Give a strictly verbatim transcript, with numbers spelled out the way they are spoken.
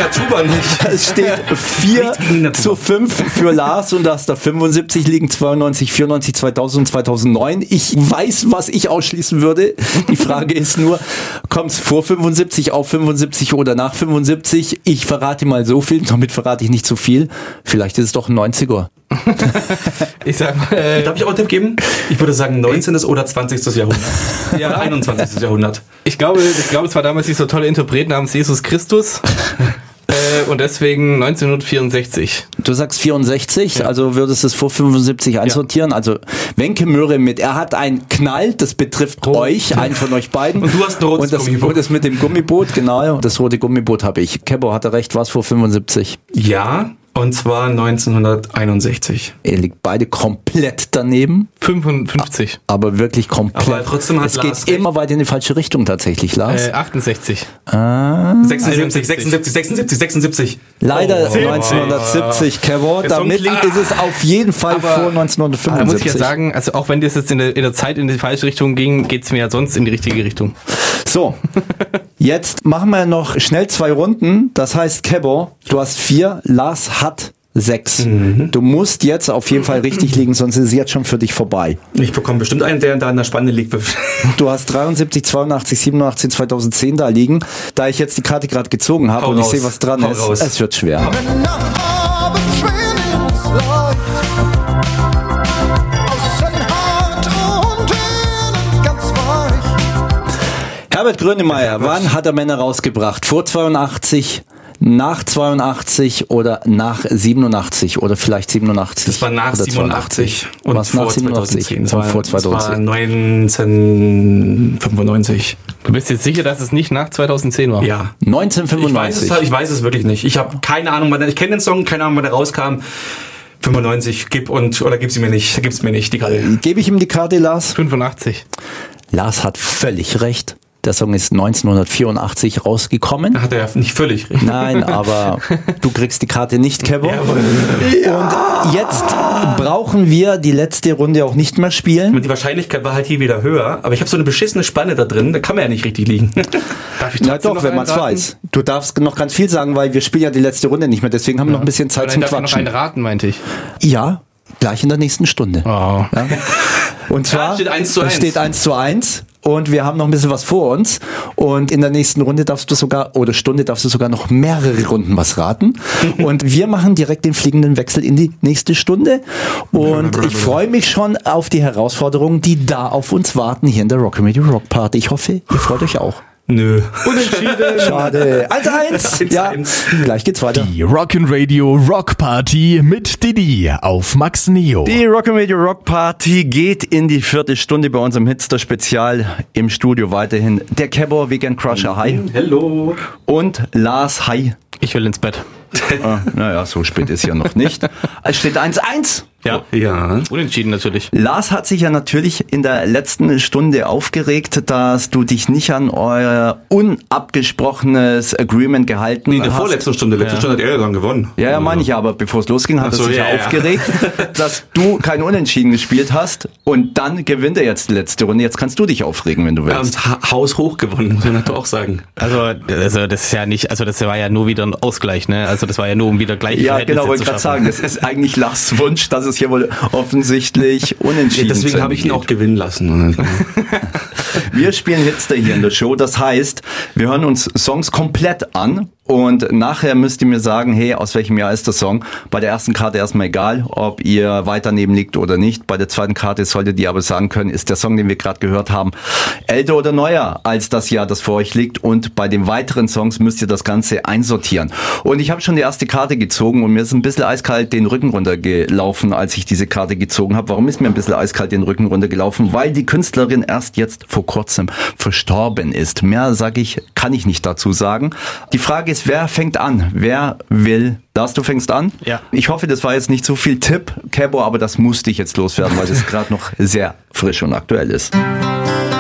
Nina Chuba nicht. Es steht vier zu fünf für Lars und da hast da fünfundsiebzig liegen, zweiundneunzig, vierundneunzig, zweitausend und zweitausendneun. Ich weiß, was ich ausschließen würde. Die Frage ist nur, kommt es vor fünfundsiebzig, auf fünfundsiebzig oder nach fünfundsiebzig? Ich verrate mal so viel, damit verrate ich nicht zu viel. Vielleicht ist es doch ein neunziger. Ich sag mal, äh, darf ich auch einen Tipp geben? Ich würde sagen neunzehntes oder zwanzigste Jahrhundert. Ja, oder einundzwanzigste Jahrhundert. Ich glaube, ich glaube, es war damals dieser tolle Interpret namens Jesus Christus. äh, und deswegen neunzehnhundertvierundsechzig. Du sagst vierundsechzig, ja. Also würdest du es vor fünfundsiebzig einsortieren. Ja. Also Wenke Möhre mit, er hat einen Knall, das betrifft oh. euch, einen von euch beiden. Und du hast ein rotes und das, Gummiboot. Und das mit dem Gummiboot, genau, das rote Gummiboot habe ich. Kebo hatte recht, was vor fünfundsiebzig? Ja. Und zwar neunzehnhunderteinundsechzig. Ihr liegt beide komplett daneben. fünfundfünfzig. Aber wirklich komplett. Aber trotzdem hat es Lars geht recht. immer weiter in die falsche Richtung tatsächlich, Lars. Äh, achtundsechzig. Ah. sechsundsiebzig, sechsundsiebzig, sechsundsiebzig, sechsundsiebzig. Leider oh. neunzehnhundertsiebzig, Kevin. Damit ist es auf jeden Fall aber, vor neunzehnhundertfünfundsiebzig. Da muss ich ja sagen, also auch wenn das jetzt in der, in der Zeit in die falsche Richtung ging, geht es mir ja sonst in die richtige Richtung. So, jetzt machen wir noch schnell zwei Runden. Das heißt, Kebo, du hast vier, Lars hat sechs. Mhm. Du musst jetzt auf jeden Fall richtig liegen, sonst ist es jetzt schon für dich vorbei. Ich bekomme bestimmt einen, der da in der Spanne liegt. Du hast dreiundsiebzig, zweiundachtzig, siebenundachtzig, zweitausendzehn da liegen. Da ich jetzt die Karte gerade gezogen habe und raus. Ich sehe, was dran Hau ist, raus. Es wird schwer. Herbert Grönemeyer, wann hat er Männer rausgebracht? Vor zweiundachtzig, nach zweiundachtzig oder nach siebenundachtzig oder vielleicht siebenundachtzig? Das war nach siebenundachtzig und was vor nach siebenundachtzig zweitausendzehn. Das und war, vor zweitausendzehn. Das war neunzehnhundertfünfundneunzig. Du bist jetzt sicher, dass es nicht nach zweitausendzehn war? Ja. neunzehnhundertfünfundneunzig. Ich weiß es, ich weiß es wirklich nicht. Ich habe keine Ahnung, ich kenne den Song, keine Ahnung, wann der rauskam. fünfundneunzig, gib und oder gib sie mir nicht, gib's mir nicht die Karte. Gebe ich ihm die Karte, Lars? fünfundachtzig. Lars hat völlig recht. Der Song ist neunzehnhundertvierundachtzig rausgekommen. Hat er ja nicht völlig recht. Nein, aber du kriegst die Karte nicht, Kevin. Ja. Und jetzt brauchen wir die letzte Runde auch nicht mehr spielen. Die Wahrscheinlichkeit war halt hier wieder höher, aber ich habe so eine beschissene Spanne da drin, da kann man ja nicht richtig liegen. Darf ich Na doch, wenn man es weiß. Du darfst noch ganz viel sagen, weil wir spielen ja die letzte Runde nicht mehr, deswegen haben wir ja. noch ein bisschen Zeit zum Quatschen. Darf ich noch einen raten, meinte ich. Ja, gleich in der nächsten Stunde. Oh. Ja. Und zwar ja, steht eins zu eins. steht eins zu eins. Und wir haben noch ein bisschen was vor uns. Und in der nächsten Runde darfst du sogar, oder Stunde darfst du sogar noch mehrere Runden was raten. Und wir machen direkt den fliegenden Wechsel in die nächste Stunde. Und ich freue mich schon auf die Herausforderungen, die da auf uns warten hier in der Rock'n'Radio Rock Party. Ich hoffe, ihr freut euch auch. Nö. Unentschieden. Schade. eins eins. Ja, gleich geht's weiter. Die Rock'n'Radio Rock Party mit Didi auf Max Neo. Die Rock'n'Radio Rock Party geht in die vierte Stunde bei unserem Hitster Spezial im Studio weiterhin. Der Kebo, Weekend Crusher, hi. Hello. Und Lars, hi. Ich will ins Bett. ah, naja, so spät ist ja noch nicht. Es steht eins eins. Ja. ja, unentschieden natürlich. Lars hat sich ja natürlich in der letzten Stunde aufgeregt, dass du dich nicht an euer unabgesprochenes Agreement gehalten hast. Nee, in der vorletzten Stunde. Letzte ja. Stunde hat er dann gewonnen. Ja, ja, meine ich ja, aber bevor es losging, hat so, er sich ja, ja aufgeregt, dass du kein Unentschieden gespielt hast und dann gewinnt er jetzt die letzte Runde. Jetzt kannst du dich aufregen, wenn du willst. Ja, und Haus hoch gewonnen, muss man auch sagen. Also, also das ist ja nicht, also das war ja nur wieder ein Ausgleich, ne? Also das war ja nur um wieder gleiche Ja, Verhältnisse genau, wollte ich gerade sagen, das ist eigentlich Lars Wunsch, dass es hier wohl offensichtlich unentschieden ist. Deswegen habe ich ihn auch gewinnen lassen. Wir spielen Hitster hier in der Show, das heißt, wir hören uns Songs komplett an und nachher müsst ihr mir sagen, hey, aus welchem Jahr ist der Song? Bei der ersten Karte erstmal egal, ob ihr weiter neben liegt oder nicht. Bei der zweiten Karte solltet ihr aber sagen können, ist der Song, den wir gerade gehört haben, älter oder neuer als das Jahr, das vor euch liegt. Und bei den weiteren Songs müsst ihr das Ganze einsortieren. Und ich habe schon die erste Karte gezogen und mir ist ein bisschen eiskalt den Rücken runtergelaufen, als ich diese Karte gezogen habe. Warum ist mir ein bisschen eiskalt den Rücken runtergelaufen? Weil die Künstlerin erst jetzt vor kurzem verstorben ist. Mehr sage ich, kann ich nicht dazu sagen. Die Frage ist, wer fängt an? Wer will? Lars, du fängst an? Ja. Ich hoffe, das war jetzt nicht so viel Tipp, Kebo, aber das musste ich jetzt loswerden, weil das gerade noch sehr frisch und aktuell ist.